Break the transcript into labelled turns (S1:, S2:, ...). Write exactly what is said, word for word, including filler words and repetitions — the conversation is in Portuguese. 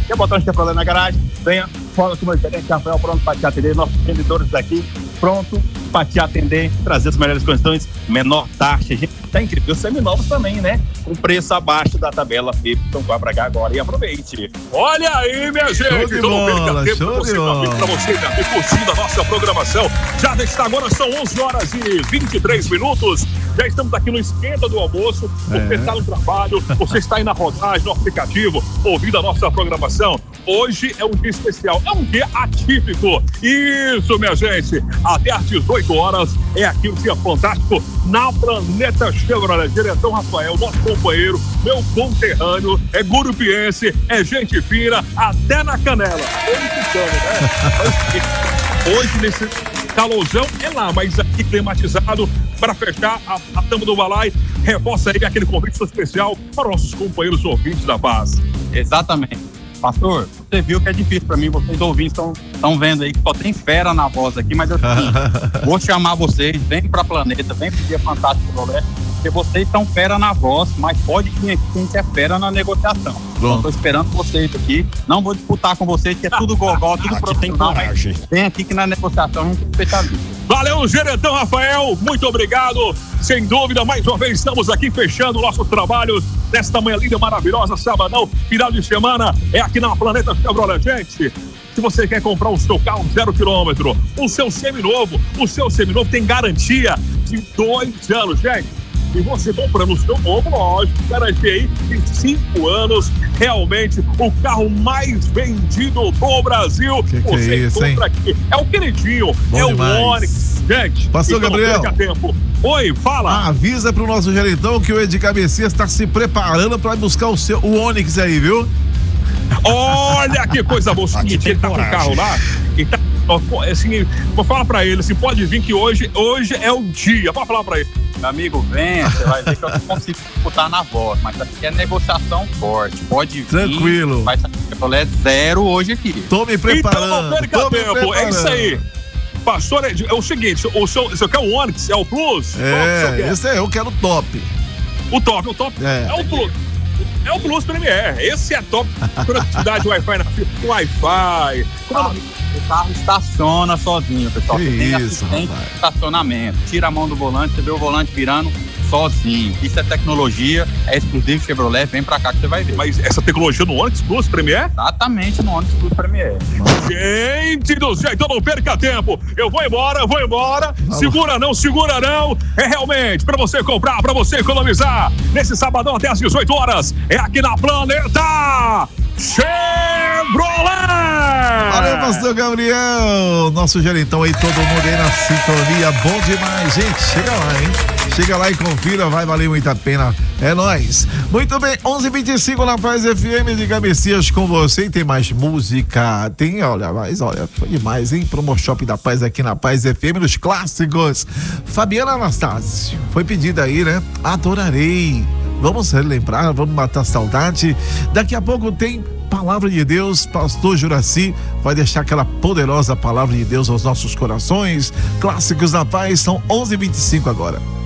S1: Quer botar um Chevrolet na garagem? Venha, fala com o meu gerente Rafael, pronto para te atender. Nossos vendedores daqui, pronto para te atender, trazer as melhores condições, menor taxa. Gente, tá incrível. Os seminovos também, né? Com preço abaixo da tabela F I P. Então vá pra cá agora e aproveite. Olha aí, minha gente.
S2: Show de bola,
S1: tempo
S2: show
S1: você,
S2: de bola.
S1: Pra você, já curtindo a nossa programação. Já está agora, são onze horas e vinte e três minutos. Já estamos aqui no esquenta do almoço. Você está é. no trabalho, você está aí na rodagem, no aplicativo, ouvindo a nossa programação. Hoje é um dia especial, é um dia atípico. Isso, minha gente. Até às dezoito horas é aqui um dia fantástico na Planeta Chevrolet. Diretor Rafael, nosso companheiro, meu conterrâneo, é gurupiense, é gente fina, até na canela. Hoje ficamos, né? Hoje, nesse calorzão, é lá, mas aqui climatizado para fechar a, a tampa do balai. Reforça aí aquele convite especial para os nossos companheiros ouvintes da Paz.
S3: Exatamente. Pastor, você viu que é difícil pra mim, vocês ouvintes estão vendo aí que só tem fera na voz aqui, mas eu sim, vou chamar vocês, vem pra Planeta, vem pro Dia Fantástico Chevrolet, porque vocês são fera na voz, mas pode vir aqui quem quer fera na negociação. Então, tô esperando vocês aqui, não vou disputar com vocês, que é tudo gogó, tudo aqui profissional, mas vem aqui que na negociação a gente é especialista.
S1: Valeu, Gerentão Rafael, muito obrigado. Sem dúvida, mais uma vez estamos aqui fechando nossos trabalhos nesta manhã linda, maravilhosa, sabadão, final de semana, é aqui na Planeta Chevrolet, gente. Se você quer comprar o seu carro zero quilômetro, o seu seminovo, o seu seminovo tem garantia de dois anos, gente. E você comprando o seu novo, lógico, garantia aí de cinco anos, realmente o carro mais vendido do Brasil.
S2: Que que
S1: você
S2: é isso,
S1: encontra hein? Aqui. É o queridinho,
S2: bom
S1: é
S2: demais.
S1: o Onix. Gente,
S2: Pastor
S1: então
S2: Gabriel,
S1: não perca tempo. Oi, fala.
S2: Avisa pro nosso gerentão que o Edgar Messias está se preparando para buscar o seu o Onix aí, viu?
S1: Olha que coisa boa. Seguinte, ele tá com o carro lá e tá. Assim, vou falar pra ele, assim, pode vir que hoje, hoje é o dia. Pode falar pra ele.
S3: Meu amigo, vem, você vai ver que eu não consigo disputar na voz, mas aqui é negociação forte. Pode vir.
S2: Tranquilo.
S3: Vai sair Chevrolet zero hoje aqui.
S2: Tô me preparando.
S1: Então não perca tempo, preparando. É isso aí. Pastor, é o seguinte, o seu, o seu quer o Onix, é o Plus?
S2: É, esse é, eu quero o top.
S1: O top, o top é, é o Plus. É o Plus Premier, esse é top. Conectividade Wi-Fi na fila, Wi-Fi.
S3: Como... O carro estaciona sozinho, pessoal.
S2: Que
S3: você tem
S2: isso,
S3: assistente
S2: rapaz.
S3: de estacionamento. Tira a mão do volante, você vê o volante virando sozinho. Isso é tecnologia, é exclusivo Chevrolet. Vem pra cá que você vai ver.
S1: Mas essa tecnologia no Onix Plus Premier?
S3: Exatamente no Onix Plus Premier.
S1: Gente do céu, então não perca tempo. Eu vou embora, vou embora.
S2: Falou.
S1: Segura não, segura não. É realmente pra você comprar, pra você economizar. Nesse sabadão até às dezoito horas. É aqui na Planeta Chevrolet.
S2: Valeu, pastor Gabriel, nosso gerentão aí, todo mundo aí na sintonia, bom demais, gente, chega lá, hein, chega lá e confira, vai valer muito a pena, é nóis. Muito bem, onze e vinte e cinco na Paz F M de Messias com você, e tem mais música, tem, olha, mas olha, foi demais, hein, Promo Shop da Paz aqui na Paz F M, nos clássicos. Fabiana Anastácio, foi pedida aí, né, Adorarei. Vamos relembrar, vamos matar a saudade. Daqui a pouco tem Palavra de Deus, pastor Juraci vai deixar aquela poderosa palavra de Deus aos nossos corações. Clássicos da Paz, são onze e vinte e cinco agora.